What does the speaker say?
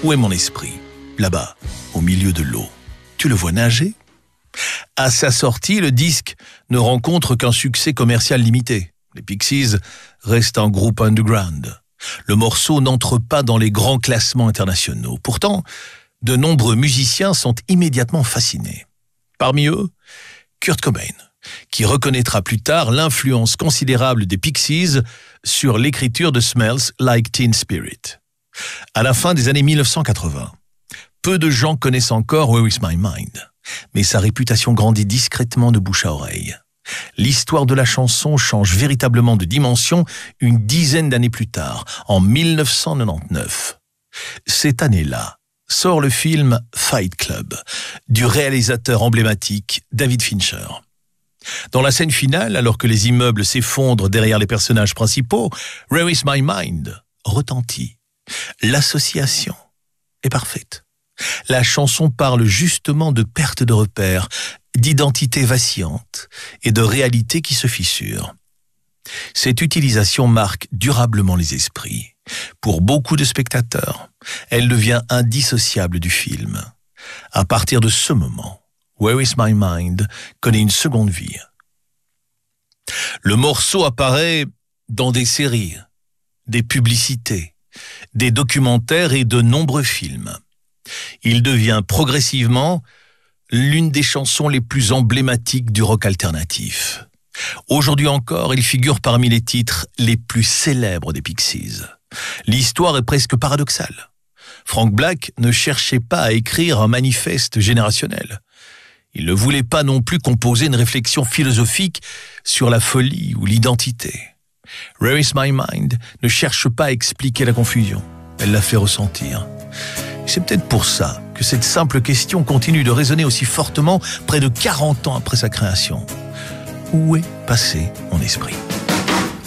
Où est mon esprit? Là-bas, au milieu de l'eau. Tu le vois nager? À sa sortie, le disque ne rencontre qu'un succès commercial limité. Les Pixies restent un groupe underground. Le morceau n'entre pas dans les grands classements internationaux. Pourtant, de nombreux musiciens sont immédiatement fascinés. Parmi eux, Kurt Cobain, qui reconnaîtra plus tard l'influence considérable des Pixies sur l'écriture de Smells Like Teen Spirit. À la fin des années 1980, peu de gens connaissent encore Where Is My Mind, mais sa réputation grandit discrètement de bouche à oreille. L'histoire de la chanson change véritablement de dimension une dizaine d'années plus tard, en 1999. Cette année-là, sort le film Fight Club, du réalisateur emblématique David Fincher. Dans la scène finale, alors que les immeubles s'effondrent derrière les personnages principaux, Where Is My Mind retentit. L'association est parfaite. La chanson parle justement de perte de repères, d'identité vacillante et de réalité qui se fissure. Cette utilisation marque durablement les esprits. Pour beaucoup de spectateurs, elle devient indissociable du film. À partir de ce moment, Where Is My Mind connaît une seconde vie. Le morceau apparaît dans des séries, des publicités, des documentaires et de nombreux films. Il devient progressivement l'une des chansons les plus emblématiques du rock alternatif. Aujourd'hui encore, il figure parmi les titres les plus célèbres des Pixies. L'histoire est presque paradoxale. Frank Black ne cherchait pas à écrire un manifeste générationnel. Il ne voulait pas non plus composer une réflexion philosophique sur la folie ou l'identité. Where Is My Mind ne cherche pas à expliquer la confusion. Elle la fait ressentir. C'est peut-être pour ça que cette simple question continue de résonner aussi fortement près de 40 ans après sa création. Où est passé mon esprit ?